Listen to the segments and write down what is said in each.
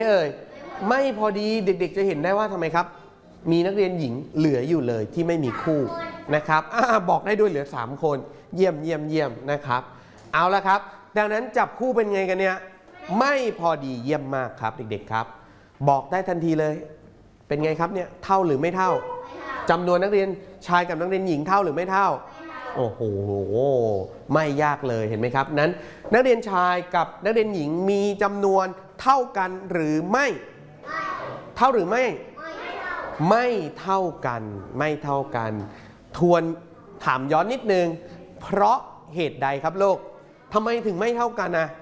เอ่ยไม่พอดีเด็กๆจะเห็นได้ว่าทำไมครับมีนักเรียนหญิงเหลืออยู่เลยที่ไม่มีคู่นะครับบอกได้ด้วยเหลือ3คนเยี่ยมนะครับเอาละครับดังนั้นจับคู่เป็นไงกันเนี่ยไม่พอดีเยี่ยมมากครับเด็กๆครับบอกได้ทันทีเลยเป็นไงครับเนี่ยเท่าหรือไม่เท่าจำนวนนักเรียนชายกับนักเรียนหญิงเท่าหรือไม่เท่าโอ้โหไม่ยากเลยเห็นไหมครับนั้นนักเรียนชายกับนักเรียนหญิงมีจำนวนเท่ากันหรือไม่เท่าหรือไม่ไม่เท่ากันไม่เท่ากันทวนถามย้อนนิดนึงเพราะเหตุใดครับโลกทำไมถึงไม่เท่ากันนะ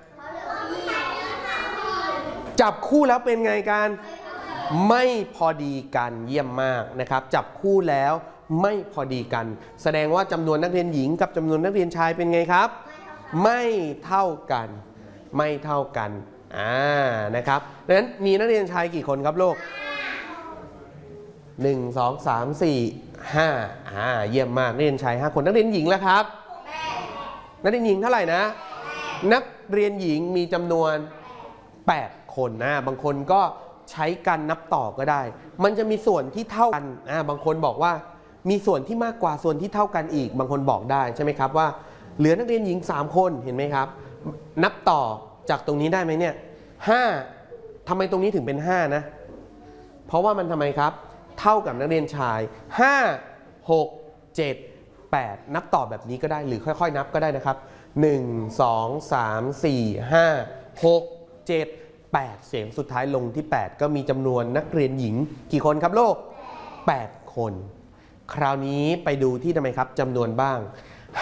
จับคู่แล้วเป็นไงกันไม่พอดีกันเยี่ยมมากนะครับจับคู่แล้วไม่พอดีกันแสดงว่าจำนวนนักเรียนหญิงกับจำนวนนักเรียนชายเป็นไงครับไม่เท่ากันไม่เท่ากันนะครับดังนั้นมีนักเรียนชายกี่คนครับโลก1 2 3 4 5เยี่ยมมากนักเรียนชาย5คนนักเรียนหญิงแล้วครับนักเรียนหญิงเท่าไหร่นะนักเรียนหญิงมีจำนวน8คนบางคนก็ใช้กันนับต่อก็ได้มันจะมีส่วนที่เท่ากันบางคนบอกว่ามีส่วนที่มากกว่าส่วนที่เท่ากันอีกบางคนบอกได้ใช่ไหมครับว่าเหลือนักเรียนหญิง3คนเห็นไหมครับนับต่อจากตรงนี้ได้ไหมเนี่ย5ทำไมตรงนี้ถึงเป็น5นะเพราะว่ามันทำไมครับเท่ากับนักเรียนชาย5 6 7 8นับต่อแบบนี้ก็ได้หรือค่อยๆนับก็ได้นะครับ1 2 3 4 5 6 7 8เสียงสุดท้ายลงที่8ก็มีจำนวนนักเรียนหญิงกี่คนครับโลก8คนคราวนี้ไปดูที่ทำไมครับจำนวนบ้าง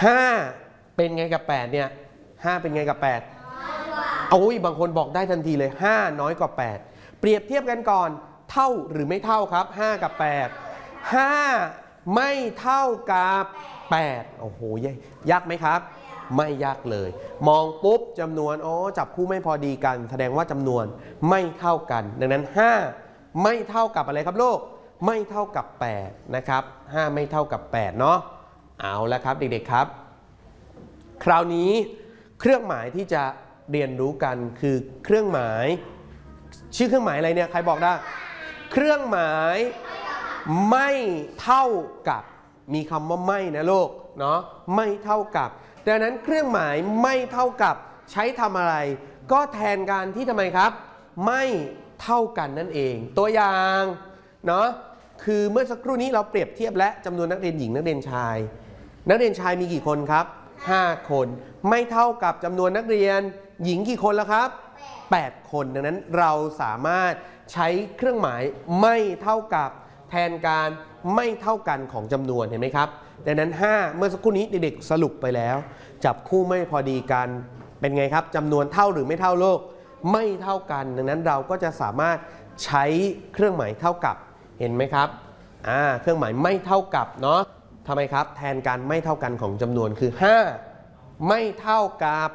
5เป็นไงกับ8เนี่ย5เป็นไงกับ8บางคนบอกได้ทันทีเลย5น้อยกว่า8เปรียบเทียบกันก่อนเท่าหรือไม่เท่าครับ5กับ8 5ไม่เท่ากับ8โอ้โหยากไหมครับไม่ยากเลยมองปุ๊บจำนวนจับคู่ไม่พอดีกันแสดงว่าจำนวนไม่เท่ากันดังนั้น5ไม่เท่ากับอะไรครับโลกไม่เท่ากับ8นะครับ5ไม่เท่ากับ8เนาะเอาละครับเด็กๆครับคราวนี้เครื่องหมายที่จะเรียนรู้กันคือเครื่องหมายชื่อเครื่องหมายอะไรเนี่ยใครบอกได้เครื่องหมายไม่เท่ากับมีคำว่าไม่นะโลกเนาะไม่เท่ากับดังนั้นเครื่องหมายไม่เท่ากับใช้ทำอะไรก็แทนการที่ทำไมครับไม่เท่ากันนั่นเองตัวอย่างเนาะคือเมื่อสักครู่นี้เราเปรียบเทียบและจำนวนนักเรียนหญิงนักเรียนชายมีกี่คนครับ5คนไม่เท่ากับจำนวนนักเรียนหญิงกี่คนแล้วครับ8คนดังนั้นเราสามารถใช้เครื่องหมายไม่เท่ากับแทนการไม่เท่ากันของจำนวนเห็นไหมครับดังนั้น5เมื่อสักครู่นี้เด็กๆสรุปไปแล้วจับคู่ไม่พอดีกันเป็นไงครับจำนวนเท่าหรือไม่เท่าโลกไม่เท่ากันดังนั้นเราก็จะสามารถใช้เครื่องหมายเท่ากับเห็นไหมครับเครื่องหมายไม่เท่ากับเนาะทำไมครับแทนการไม่เท่ากันของจำนวนคือ5ไม่เท่ากับ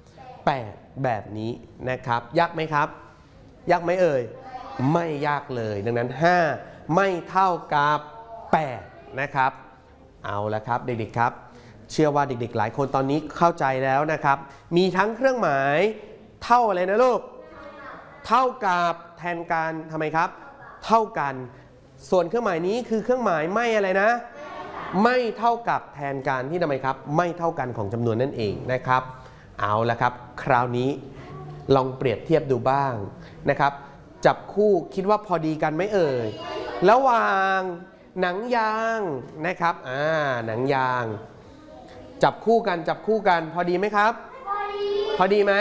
8แบบนี้นะครับยากไหมครับยากไหมเอ่ยไม่ยากเลยดังนั้น5ไม่เท่ากับ8นะครับเอาละครับเด็กๆครับเชื่อว่าเด็กๆหลายคนตอนนี้เข้าใจแล้วนะครับมีทั้งเครื่องหมายเท่าอะไรนะลูกเท่ากับแทนการทำไมครับเท่ากันส่วนเครื่องหมายนี้คือเครื่องหมายไม่อะไรนะไม่เท่ากับแทนการที่ทำไมครับไม่เท่ากันของจำนวนนั่นเองนะครับเอาละครับคราวนี้ลองเปรียบเทียบดูบ้างนะครับจับคู่คิดว่าพอดีกันไหมเอ่ยระหว่างหนังยางนะครับหนังยางจับคู่กันพอดีไหมครับพอดีไหม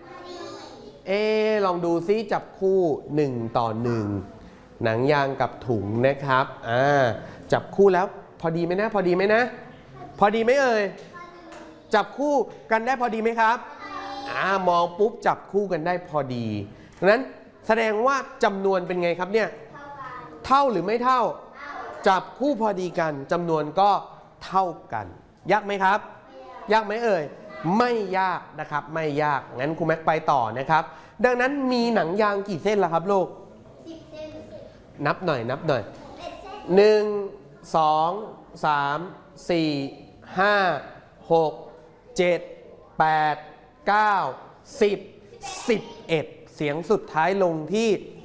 ลองดูซิจับคู่1 ต่อ 1หนังยางกับถุงนะครับจับคู่แล้วพอดีไหมนะพอดีไหมนะพอดีไหมเอ่ยจับคู่กันได้พอดีไหมครับมองปุ๊บจับคู่กันได้พอดีดังนั้นแสดงว่าจำนวนเป็นไงครับเนี่ยเท่าหรือไม่เท่าจับคู่พอดีกันจำนวนก็เท่ากันยากไหมครับยากไหมเอ่ยไม่ยากนะครับไม่ยากงั้นครูแม็กไปต่อนะครับดังนั้นมีหนังยางกี่เส้นล่ะครับลูก10 เส้นนับหน่อย1 2 3 4 5 6 7 8 9 10 11 เสียงสุดท้ายลงที่